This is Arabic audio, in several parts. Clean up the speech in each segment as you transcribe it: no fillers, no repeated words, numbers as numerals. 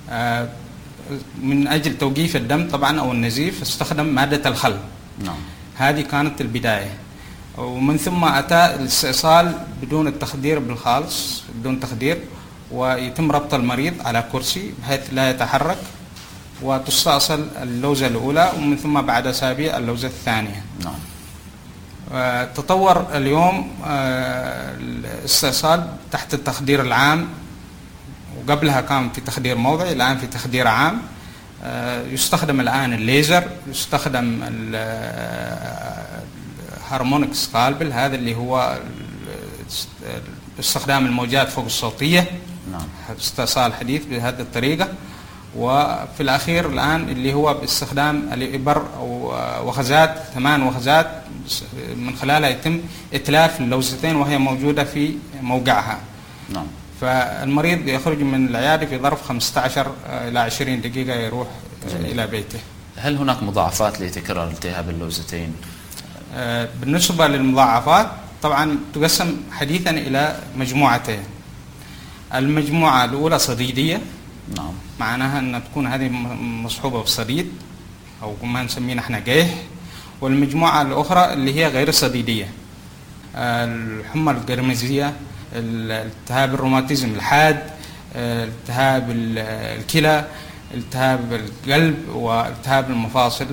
من أجل توقيف الدم طبعا أو النزيف استخدم مادة الخل. نعم. هذه كانت البداية، ومن ثم أتى الاستئصال بدون التخدير بالخالص، بدون تخدير، ويتم ربط المريض على كرسي بحيث لا يتحرك، وتستأصل اللوزة الأولى، ومن ثم بعد أسابيع اللوزة الثانية. نعم. تطور اليوم الاستئصال تحت التخدير العام، وقبلها كان في تخدير موضعي، الآن في تخدير عام. يستخدم الآن الليزر، يستخدم الهارمونيك سكالبل، هذا اللي هو استخدام الموجات فوق الصوتية. نعم. استئصال حديث بهذه الطريقة. وفي الأخير الآن اللي هو باستخدام الإبر أو وخزات، 8 وخزات من خلالها يتم إتلاف اللوزتين وهي موجودة في موقعها. نعم. فالمريض يخرج من العيادة في ظرف 15 إلى 20 دقيقة يروح إلى بيته. هل هناك مضاعفات لتكرار التهاب اللوزتين؟ بالنسبة للمضاعفات طبعا تقسم حديثا إلى مجموعتين. المجموعة الأولى صديدية. نعم. معناها أن تكون هذه مصحوبة بصديد أو ما نسميه نحن قيح. والمجموعة الأخرى اللي هي غير الصديدية، الحمى القرمزية، التهاب الروماتيزم الحاد، التهاب الكلى، التهاب القلب، والتهاب المفاصل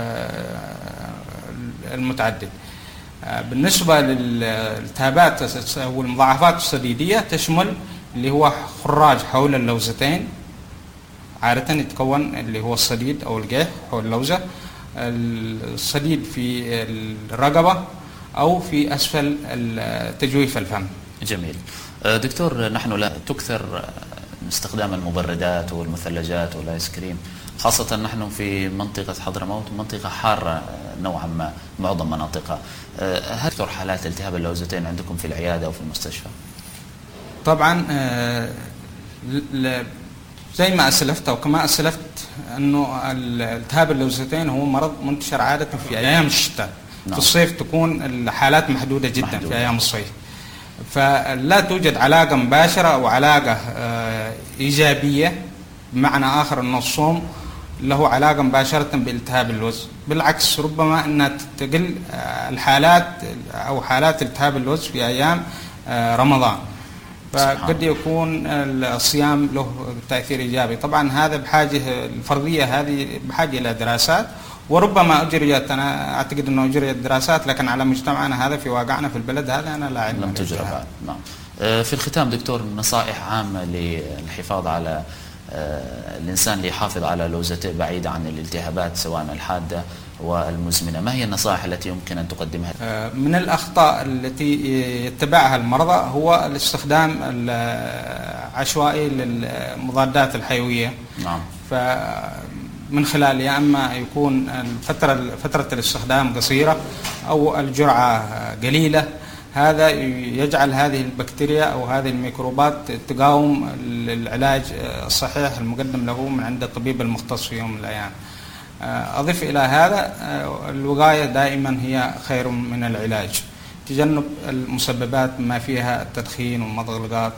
المتعدد. بالنسبة للالتهابات والمضاعفات الصديدية تشمل اللي هو خراج حول اللوزتين، عادة يتكون اللي هو الصديد أو القيح حول اللوزة، الصديد في الرقبة أو في أسفل تجويف الفم. جميل. دكتور، نحن لا تكثر استخدام المبردات والمثلجات والآيس كريم، خاصة نحن في منطقة حضرموت، منطقة حارة نوعا ما معظم مناطقها. هل تكثر حالات التهاب اللوزتين عندكم في العيادة أو في المستشفى؟ طبعا زي ما أسلفت وكما أسلفت أنه التهاب اللوزتين هو مرض منتشر عادة في أيام الشتاء. نعم. في الصيف تكون الحالات محدودة جدا في أيام الصيف، فلا توجد علاقة مباشرة أو علاقة إيجابية، بمعنى آخر أن الصوم له علاقة مباشرة بالتهاب اللوز. بالعكس، ربما أنها تقل الحالات أو حالات التهاب اللوز في أيام رمضان، فقد يكون الصيام له تأثير إيجابي. طبعا هذا بحاجة، الفرضية هذه بحاجة إلى دراسات، وربما أجريت، أنا أعتقد أنه أجريت دراسات، لكن على مجتمعنا هذا في واقعنا في البلد هذا أنا لا علم لم تجرى بعد. نعم. في الختام دكتور، نصائح عامة للحفاظ على الإنسان ليحافظ على لوزته بعيدة عن الالتهابات سواء الحادة والمزمنة، ما هي النصائح التي يمكن أن تقدمها؟ من الأخطاء التي يتبعها المرضى هو الاستخدام العشوائي للمضادات الحيوية. نعم. من خلال يا اما يكون فتره الاستخدام قصيره او الجرعه قليله، هذا يجعل هذه البكتيريا او هذه الميكروبات تقاوم العلاج الصحيح المقدم له من عند الطبيب المختص في يوم من الايام. اضيف الى هذا الوقايه دائما هي خير من العلاج. تجنب المسببات ما فيها التدخين والمضغلقات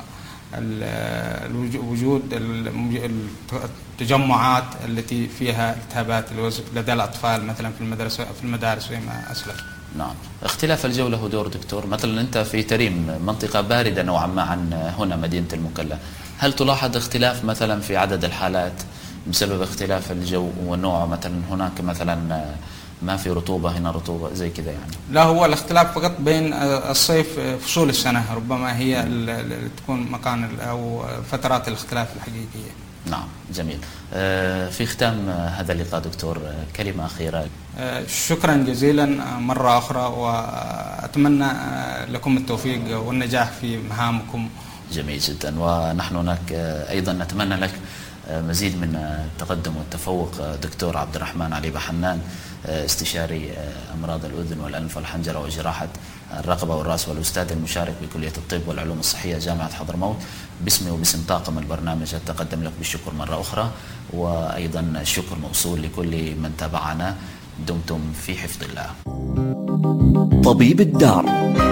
ووجود التجمعات التي فيها التهابات اللوز لدى الأطفال مثلا في المدارس فيما أسلف. نعم. اختلاف الجو له دور دكتور، مثلا أنت في تريم منطقة باردة نوعا ما عن هنا مدينة المكلا، هل تلاحظ اختلاف مثلا في عدد الحالات بسبب اختلاف الجو والنوع؟ مثلا هناك مثلا ما في رطوبة، هنا رطوبة زي كذا يعني. لا، هو الاختلاف فقط بين الصيف فصول السنة ربما هي اللي تكون مكان أو فترات الاختلاف الحقيقية. نعم. جميل. في ختام هذا اللقاء دكتور كلمة أخيرة. شكرا جزيلا مرة أخرى، وأتمنى لكم التوفيق والنجاح في مهامكم. جميل جدا، ونحن هناك أيضا نتمنى لك مزيد من التقدم والتفوق. دكتور عبد الرحمن علي بحنان، استشاري أمراض الأذن والأنف والحنجرة وجراحة الرقبة والرأس، والأستاذ المشارك بكلية الطب والعلوم الصحية جامعة حضرموت، باسمي وباسم طاقم البرنامج أتقدم لك بالشكر مرة أخرى، وأيضا الشكر موصول لكل من تابعنا. دمتم في حفظ الله. طبيب الدار،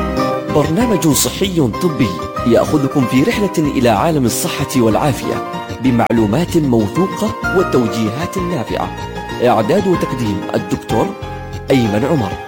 برنامج صحي طبي يأخذكم في رحلة إلى عالم الصحة والعافية. بمعلومات موثوقة وتوجيهات نافعة. إعداد وتقديم الدكتور أيمن عمر.